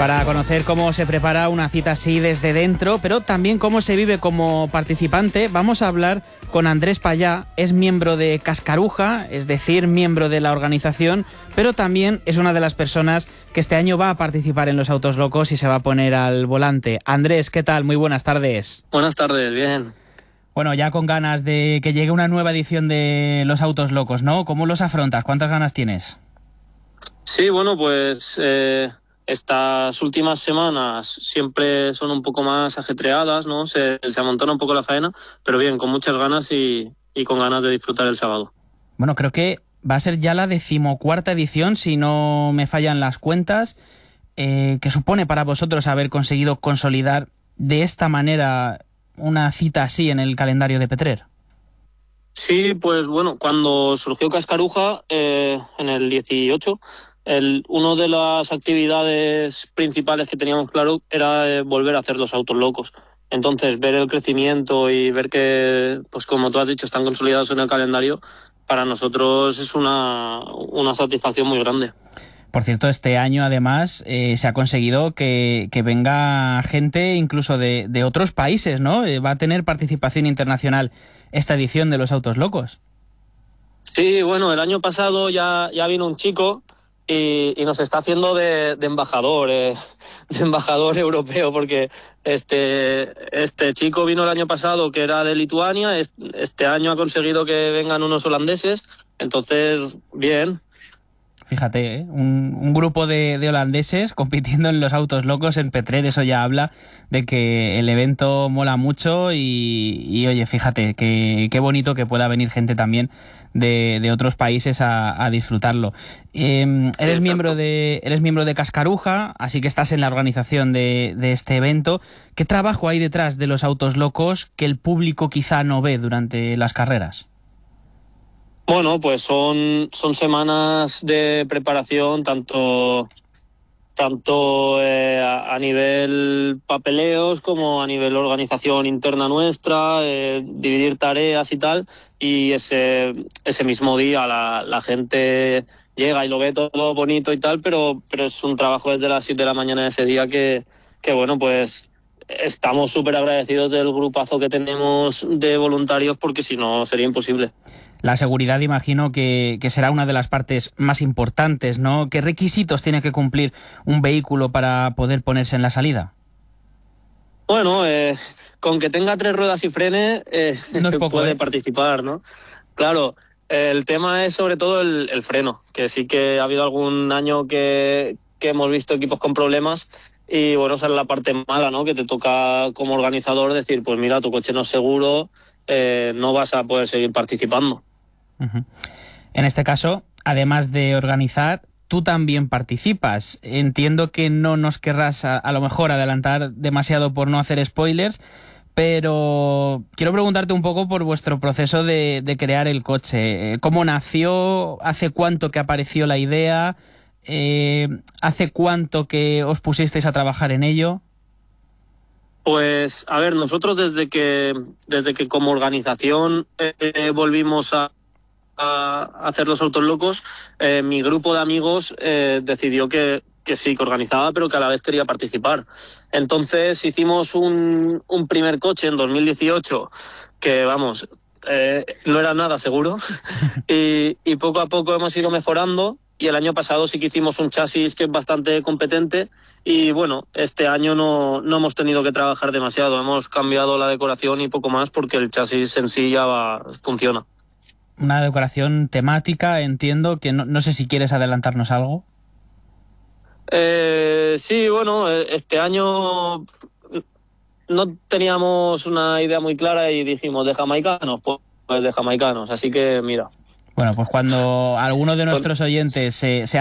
para conocer cómo se prepara una cita así desde dentro, pero también cómo se vive como participante. Vamos a hablar con Andrés Payá. Es miembro de Cascaruja, es decir, miembro de la organización, pero también es una de las personas que este año va a participar en los Autos Locos y se va a poner al volante. Andrés, ¿qué tal? Muy buenas tardes. Buenas tardes, bien. Bueno, ya con ganas de que llegue una nueva edición de los Autos Locos, ¿no? ¿Cómo los afrontas? ¿Cuántas ganas tienes? Sí, bueno, pues estas últimas semanas siempre son un poco más ajetreadas, ¿no? Se amontona un poco la faena, pero bien, con muchas ganas y con ganas de disfrutar el sábado. Bueno, creo que va a ser ya la 14ª edición, si no me fallan las cuentas. ¿Qué supone para vosotros haber conseguido consolidar de esta manera una cita así en el calendario de Petrer? Sí, pues bueno, cuando surgió Cascaruja en el 18, una de las actividades principales que teníamos claro era volver a hacer los Autos Locos. Entonces, ver el crecimiento y ver que, pues como tú has dicho, están consolidados en el calendario, para nosotros es una satisfacción muy grande. Por cierto, este año además se ha conseguido que venga gente incluso de otros países, ¿no? Va a tener participación internacional esta edición de los Autos Locos. Sí, bueno, el año pasado ya vino un chico y nos está haciendo de embajador europeo, porque este chico vino el año pasado, que era de Lituania. Este año ha conseguido que vengan unos holandeses, entonces bien. Fíjate, un grupo de holandeses compitiendo en los Autos Locos en Petrer, eso ya habla de que el evento mola mucho y oye, fíjate, qué bonito que pueda venir gente también de otros países a disfrutarlo. Eres miembro de Cascaruja, así que estás en la organización de este evento. ¿Qué trabajo hay detrás de los Autos Locos que el público quizá no ve durante las carreras? Bueno, pues son semanas de preparación, tanto a nivel papeleos como a nivel organización interna nuestra, dividir tareas y tal, y ese mismo día la gente llega y lo ve todo bonito y tal, pero es un trabajo desde las 7 de la mañana de ese día que bueno, pues estamos súper agradecidos del grupazo que tenemos de voluntarios, porque si no sería imposible. La seguridad, imagino que será una de las partes más importantes, ¿no? ¿Qué requisitos tiene que cumplir un vehículo para poder ponerse en la salida? Bueno, con que tenga 3 ruedas y frene, no es poco, puede participar, ¿no? Claro, el tema es sobre todo el freno, que sí que ha habido algún año que hemos visto equipos con problemas y bueno, esa es la parte mala, ¿no? Que te toca como organizador decir, pues mira, tu coche no es seguro, no vas a poder seguir participando. Uh-huh. En este caso, además de organizar, tú también participas. Entiendo que no nos querrás a lo mejor adelantar demasiado por no hacer spoilers, pero quiero preguntarte un poco por vuestro proceso de crear el coche. ¿Cómo nació? ¿Hace cuánto que apareció la idea? ¿Hace cuánto que os pusisteis a trabajar en ello? Pues, a ver, nosotros desde que como organización volvimos a hacer los Autos Locos, mi grupo de amigos decidió que sí, que organizaba, pero que a la vez quería participar. Entonces hicimos un primer coche en 2018 que, vamos, no era nada seguro y poco a poco hemos ido mejorando, y el año pasado sí que hicimos un chasis que es bastante competente y bueno, este año no hemos tenido que trabajar demasiado, hemos cambiado la decoración y poco más porque el chasis en sí ya funciona. Una decoración temática, entiendo, que no sé si quieres adelantarnos algo. Sí, bueno, este año no teníamos una idea muy clara y dijimos de jamaicanos, pues de jamaicanos, así que mira. Bueno, pues cuando alguno de nuestros oyentes se